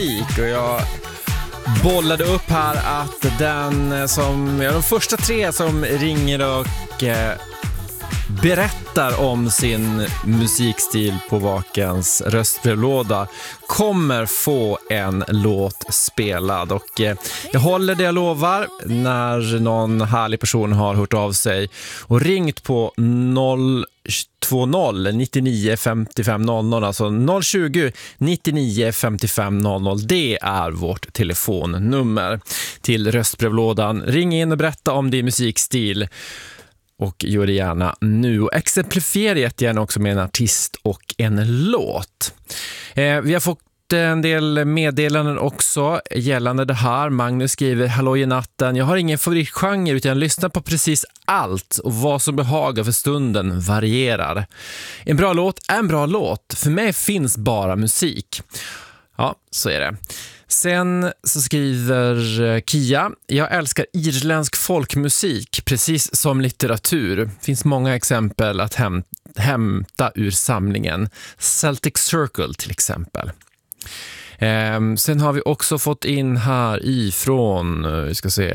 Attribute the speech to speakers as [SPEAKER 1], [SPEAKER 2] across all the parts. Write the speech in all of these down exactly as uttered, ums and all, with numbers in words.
[SPEAKER 1] Och jag bollade upp här att den som, ja, de första tre som ringer och eh, berättar om sin musikstil på Vakens röstbrevlåda kommer få en låt spelad. Och eh, jag håller det jag lovar när någon härlig person har hört av sig och ringt på noll två noll nittionio femtiofem noll noll, alltså noll tjugo nittionio femtiofem noll noll. Det är vårt telefonnummer till röstbrevlådan. Ring in och berätta om din musikstil och gör det gärna nu. Och exemplifiera jättegärna också med en artist och en låt. Eh, vi har fått en del meddelanden också gällande det här. Magnus skriver: hallå i natten, jag har ingen favoritgenre utan jag lyssnar på precis allt och vad som behagar för stunden varierar. En bra låt är en bra låt. För mig finns bara musik. Ja, så är det. Sen så skriver Kia: jag älskar irländsk folkmusik precis som litteratur. Det finns många exempel att häm- hämta ur samlingen. Celtic Circle till exempel. Eh, sen har vi också fått in här ifrån, vi ska se,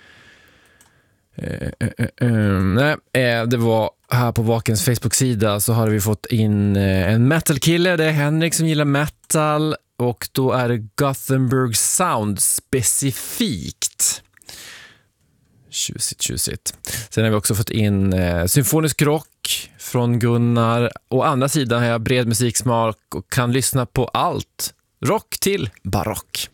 [SPEAKER 1] eh, eh, eh, nej, eh, det var här på Vakens Facebook-sida så har vi fått in eh, en metalkille, det är Henrik som gillar metal och då är det Gothenburg Sound specifikt. Tjusigt, tjusigt. Sen har vi också fått in eh, symfonisk rock från Gunnar. Å andra sidan har jag bred musiksmak och kan lyssna på allt. Rock till barock.